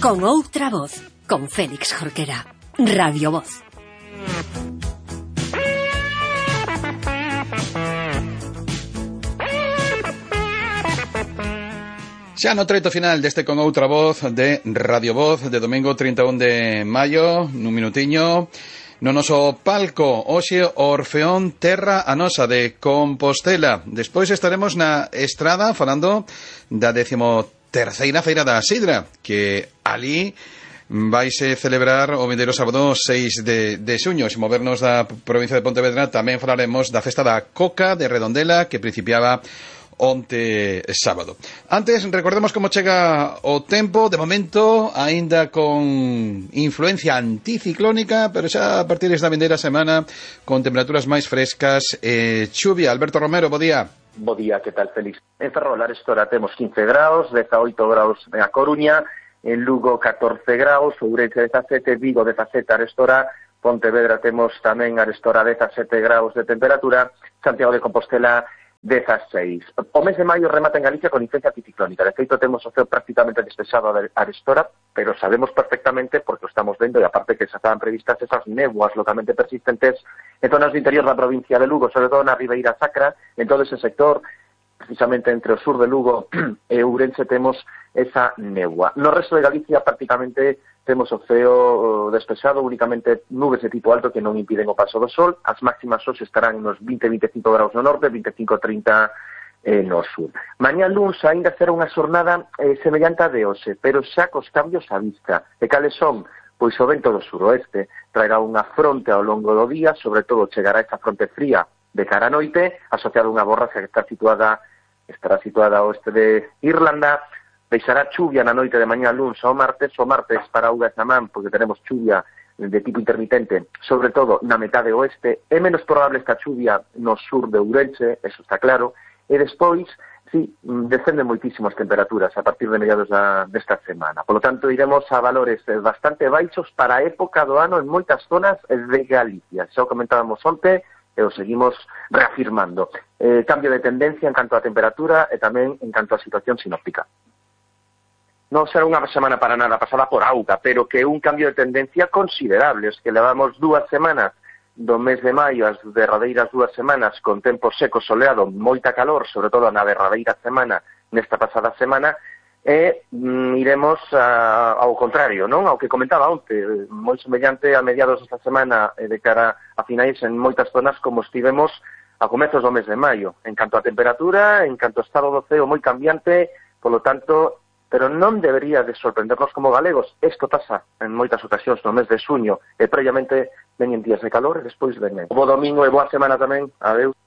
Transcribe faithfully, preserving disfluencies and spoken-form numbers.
Con outra voz, con Félix Jorquera. Radio Voz. Xa no treito final deste Con outra voz de Radio Voz de domingo trinta e un de maio, nun minutiño, no noso palco, hoxe Orfeón Terra a Nosa de Compostela. Despois estaremos na estrada falando da décimo terceira Feira da Sidra, que ali vaise celebrar o vindeiro sábado seis de, de xuño. Se movernos da provincia de Pontevedra, tamén falaremos da festa da Coca de Redondela, que principiaba onte sábado. Antes, recordemos como chega o tempo, de momento, aínda con influencia anticiclónica, pero xa a partir desta vindeira semana, con temperaturas máis frescas e chuvia. Alberto Romero, bo día. Bo día, que tal, Félix? En Ferrol, Arestora, temos quince graus, dezaoito graus en A Coruña, en Lugo catorce graus, Ourense dezasete, Vigo dezasete, Arestora, Pontevedra temos tamén Arestora dezasete graus de temperatura, Santiago de Compostela dezaseis. O mes de maio remata en Galicia con influencia anticiclónica. De feito, temos o ceo prácticamente despexado a Arestora, pero sabemos perfectamente, porque o estamos vendo, e aparte que xa estaban previstas esas néboas localmente persistentes en zonas do interior da provincia de Lugo, sobre todo na Ribeira Sacra, en todo ese sector, precisamente entre o sur de Lugo e Ourense, temos esa néboa. No resto de Galicia, prácticamente, temos o ceo despexado, únicamente nubes de tipo alto que non impiden o paso do sol. As máximas hoxe estarán nos vinte a vinte e cinco graus no norte, vinte e cinco a trinta eh, no sur. Mañá luns aínda será unha xornada eh, semellante a de hoxe, pero xa cos cambios á vista. E cales son? Pois o vento do suroeste traerá unha fronte ao longo do día, sobre todo chegará esta fronte fría de cara a noite, asociada a unha borrasca que está situada estará situada ao oeste de Irlanda. Deixará chuvia na noite de mañá luns ao martes, o martes para Auga e Samán, porque teremos chuvia de tipo intermitente, sobre todo na metade oeste. É menos probable esta chuvia no sur de Ourense, eso está claro, e despois, sí, descenden moitísimo as temperaturas a partir de mediados da, desta semana. Por lo tanto, iremos a valores bastante baixos para a época do ano en moitas zonas de Galicia. Xa o comentábamos onte, e o seguimos reafirmando. Eh, cambio de tendencia en canto a temperatura e tamén en canto a situación sinóptica. Non será unha semana para nada pasada por auga, pero que un cambio de tendencia considerable. Es que levamos dúas semanas do mes de maio, as derradeiras dúas semanas, con tempo seco, soleado, moita calor, sobre todo na derradeira semana, nesta pasada semana, e mm, iremos a, ao contrario, non? Ao que comentaba onte, moi semellante a mediados desta semana, e de cara a finais en moitas zonas, como estivemos a comezos do mes de maio. En canto a temperatura, en canto a estado do ceo moi cambiante, polo tanto, pero non debería de sorprendernos como galegos. Isto pasa en moitas ocasións no mes de xuño, e previamente veñen días de calor e despois veñen. Bo domingo e boa semana tamén. Adeus.